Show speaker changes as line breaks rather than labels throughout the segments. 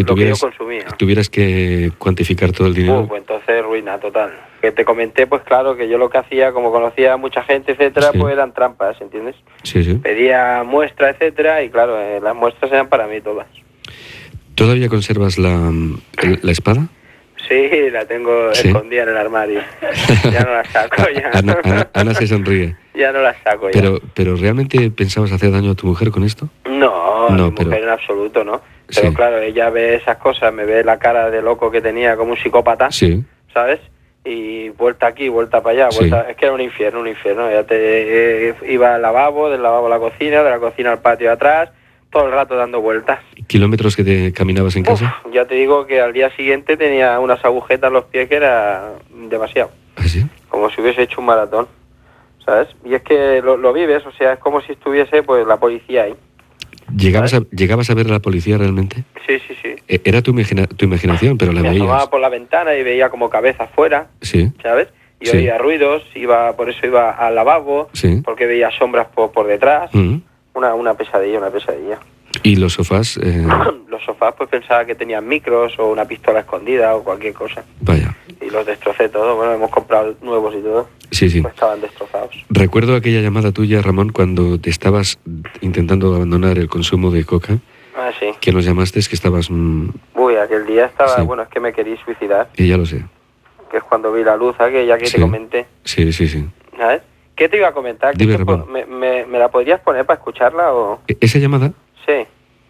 Si
lo que yo consumía.
tuvieras que cuantificar todo el dinero...
Pues entonces ruina total. Que te comenté, pues claro, que yo lo que hacía, como conocía a mucha gente, etcétera,
Sí.
pues eran trampas, ¿entiendes?
Sí, sí.
Pedía muestras, etcétera, y claro, las muestras eran para mí todas.
¿Todavía conservas la espada?
Sí, la tengo
¿Sí?
escondida en el armario. Ya no la saco, ya.
Ana se sonríe.
Ya no la saco, ya.
Pero ¿realmente pensabas hacer daño a tu mujer con esto?
No,
No,
mi mujer en absoluto, ¿no? Pero
Sí.
claro, ella ve esas cosas, me ve la cara de loco que tenía como un psicópata,
Sí.
¿sabes? Y vuelta aquí, vuelta para allá,
Sí.
es que era un infierno. Ya iba al lavabo, del lavabo a la cocina, de la cocina al patio de atrás, todo el rato dando vueltas.
¿Kilómetros que te caminabas en casa?
Ya te digo que al día siguiente tenía unas agujetas en los pies que era demasiado.
¿Ah, sí?
Como si hubiese hecho un maratón, ¿sabes? Y es que lo vives, o sea, es como si estuviese pues la policía ahí.
¿Llegabas a ver a la policía realmente?
Sí, sí, sí.
Era tu imaginación, pero la
Me
veías.
asomaba por la ventana y veía como cabeza afuera,
Sí,
¿sabes? Y
Sí.
oía ruidos, por eso iba al lavabo,
sí.
porque veía sombras por detrás.
Mm.
Una pesadilla, una pesadilla.
¿Y los sofás?
Los sofás pues pensaba que tenían micros o una pistola escondida o cualquier cosa.
Vaya.
Y los destrocé todos. Bueno, hemos comprado nuevos y todo.
Sí, sí.
Pues estaban destrozados.
Recuerdo aquella llamada tuya, Ramón, cuando te estabas intentando abandonar el consumo de coca,
Ah, sí.
que nos llamaste, que estabas...
Uy, aquel día estaba...
Sí.
Bueno, es que me quería suicidar.
y ya lo sé.
Que es cuando vi la luz aquella que
Sí.
te comenté.
Sí, sí, sí.
¿Sabes? ¿Qué te iba a comentar?
Dime,
¿Que
Ramón.
¿Me la podrías poner para escucharla o...?
Esa llamada,
Sí.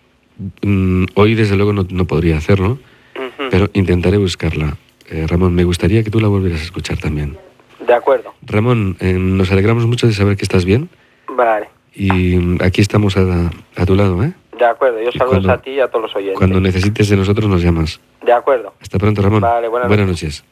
hoy desde luego no podría hacerlo,
Ujú.
pero intentaré buscarla. Ramón, me gustaría que tú la volvieras a escuchar también.
De acuerdo.
Ramón, nos alegramos mucho de saber que estás bien
Vale.
y aquí estamos a tu lado, ¿eh?
De acuerdo. Yo saludos
cuando-
a ti y a todos los oyentes.
Cuando necesites de nosotros nos llamas.
De acuerdo.
Hasta pronto, Ramón.
Vale, buenas
noches.